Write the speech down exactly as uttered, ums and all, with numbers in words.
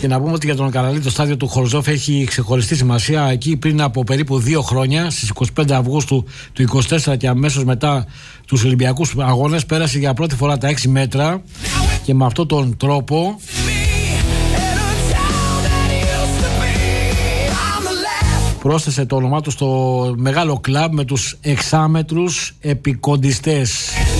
Και να πούμε ότι για τον Καραλή το στάδιο του Χορζόφ έχει ξεχωριστή σημασία. Εκεί πριν από περίπου δύο χρόνια, στις είκοσι πέντε Αυγούστου του είκοσι τέσσερα και αμέσως μετά τους Ολυμπιακούς Αγώνες, πέρασε για πρώτη φορά τα έξι μέτρα και με αυτόν τον τρόπο πρόσθεσε το όνομά του στο μεγάλο κλαμπ με τους εξάμετρους επικοντιστές.